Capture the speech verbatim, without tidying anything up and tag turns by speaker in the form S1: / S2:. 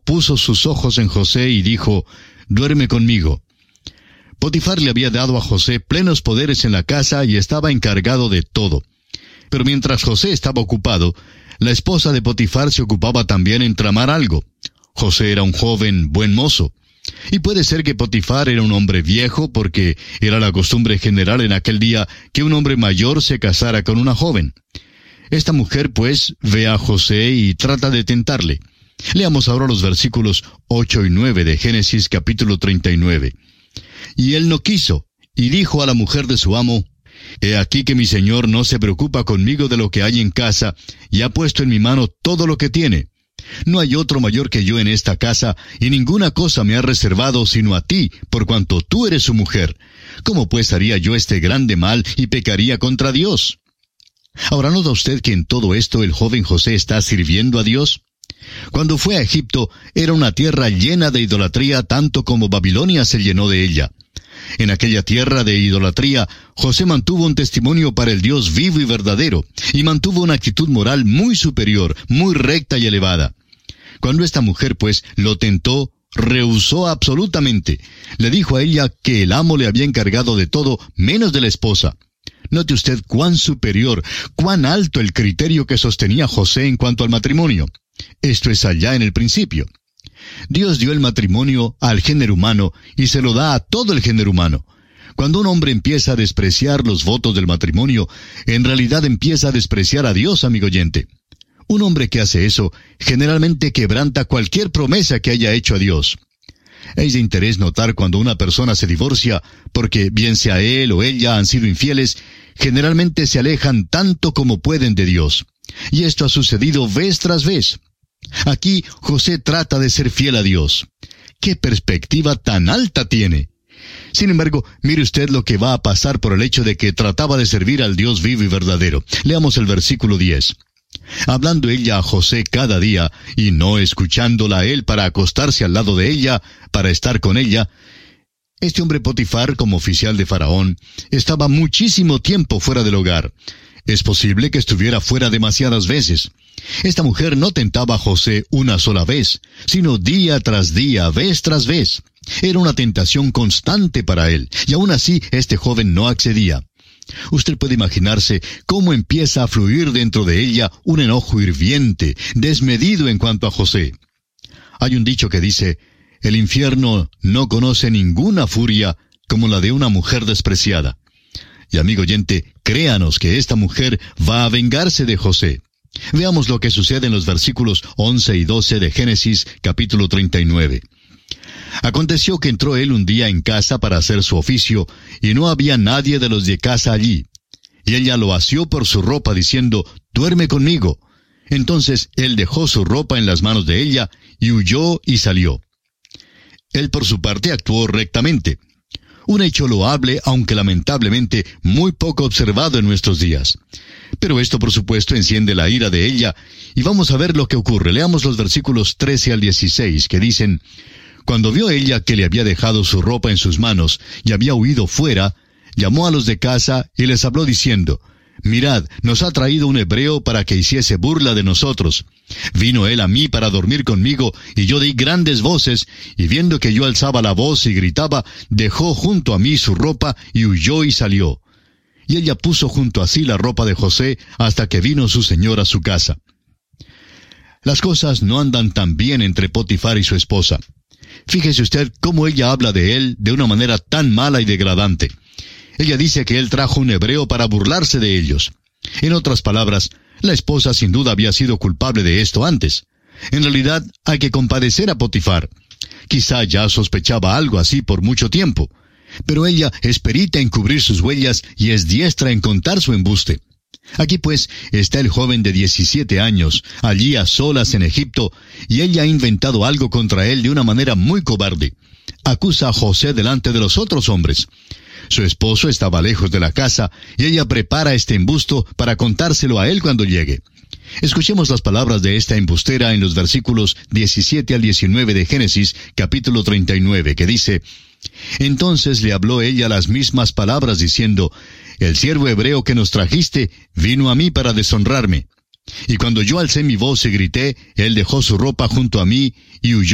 S1: puso sus ojos en José y dijo, «Duerme conmigo». Potifar le había dado a José plenos poderes en la casa y estaba encargado de todo. Pero mientras José estaba ocupado, la esposa de Potifar se ocupaba también en tramar algo. José era un joven buen mozo. Y puede ser que Potifar era un hombre viejo, porque era la costumbre general en aquel día que un hombre mayor se casara con una joven. Esta mujer, pues, ve a José y trata de tentarle. Leamos ahora los versículos ocho y nueve de Génesis capítulo treinta y nueve. Y él no quiso, y dijo a la mujer de su amo, «He aquí que mi señor no se preocupa conmigo de lo que hay en casa, y ha puesto en mi mano todo lo que tiene. No hay otro mayor que yo en esta casa, y ninguna cosa me ha reservado sino a ti, por cuanto tú eres su mujer. ¿Cómo pues haría yo este grande mal y pecaría contra Dios?» Ahora, ¿nota usted que en todo esto el joven José está sirviendo a Dios? Cuando fue a Egipto, era una tierra llena de idolatría, tanto como Babilonia se llenó de ella. En aquella tierra de idolatría, José mantuvo un testimonio para el Dios vivo y verdadero, y mantuvo una actitud moral muy superior, muy recta y elevada. Cuando esta mujer, pues, lo tentó, rehusó absolutamente. Le dijo a ella que el amo le había encargado de todo, menos de la esposa. Note usted cuán superior, cuán alto el criterio que sostenía José en cuanto al matrimonio. Esto es allá en el principio. Dios dio el matrimonio al género humano y se lo da a todo el género humano. Cuando un hombre empieza a despreciar los votos del matrimonio, en realidad empieza a despreciar a Dios, amigo oyente. Un hombre que hace eso, generalmente quebranta cualquier promesa que haya hecho a Dios. Es de interés notar cuando una persona se divorcia, porque bien sea él o ella han sido infieles, generalmente se alejan tanto como pueden de Dios. Y esto ha sucedido vez tras vez. Aquí José trata de ser fiel a Dios. ¡Qué perspectiva tan alta tiene! Sin embargo, mire usted lo que va a pasar por el hecho de que trataba de servir al Dios vivo y verdadero. Leamos el versículo diez. Hablando ella a José cada día, y no escuchándola a él para acostarse al lado de ella, para estar con ella, este hombre Potifar, como oficial de Faraón, estaba muchísimo tiempo fuera del hogar. Es posible que estuviera fuera demasiadas veces. Esta mujer no tentaba a José una sola vez, sino día tras día, vez tras vez. Era una tentación constante para él, y aún así este joven no accedía. Usted puede imaginarse cómo empieza a fluir dentro de ella un enojo hirviente, desmedido en cuanto a José. Hay un dicho que dice, «El infierno no conoce ninguna furia como la de una mujer despreciada». Y amigo oyente, créanos que esta mujer va a vengarse de José. Veamos lo que sucede en los versículos once y doce de Génesis capítulo treinta y nueve. Aconteció que entró él un día en casa para hacer su oficio, y no había nadie de los de casa allí. Y ella lo asió por su ropa, diciendo, «Duerme conmigo». Entonces él dejó su ropa en las manos de ella, y huyó y salió. Él por su parte actuó rectamente. Un hecho loable, aunque lamentablemente muy poco observado en nuestros días. Pero esto, por supuesto, enciende la ira de ella, y vamos a ver lo que ocurre. Leamos los versículos trece al dieciséis, que dicen, «Cuando vio ella que le había dejado su ropa en sus manos, y había huido fuera, llamó a los de casa, y les habló diciendo, Mirad, nos ha traído un hebreo para que hiciese burla de nosotros. Vino él a mí para dormir conmigo, y yo di grandes voces, y viendo que yo alzaba la voz y gritaba, dejó junto a mí su ropa, y huyó y salió. Y ella puso junto a sí la ropa de José, hasta que vino su señor a su casa». Las cosas no andan tan bien entre Potifar y su esposa. Fíjese usted cómo ella habla de él de una manera tan mala y degradante. Ella dice que él trajo un hebreo para burlarse de ellos. En otras palabras, la esposa sin duda había sido culpable de esto antes. En realidad, hay que compadecer a Potifar. Quizá ya sospechaba algo así por mucho tiempo. Pero ella es perita en cubrir sus huellas y es diestra en contar su embuste. Aquí pues está el joven de diecisiete años, allí a solas en Egipto, y ella ha inventado algo contra él de una manera muy cobarde. Acusa a José delante de los otros hombres. Su esposo estaba lejos de la casa, y ella prepara este embusto para contárselo a él cuando llegue. Escuchemos las palabras de esta embustera en los versículos diecisiete al diecinueve de Génesis, capítulo treinta y nueve, que dice, «Entonces le habló ella las mismas palabras, diciendo, El siervo hebreo que nos trajiste vino a mí para deshonrarme. Y cuando yo alcé mi voz y grité, él dejó su ropa junto a mí y huyó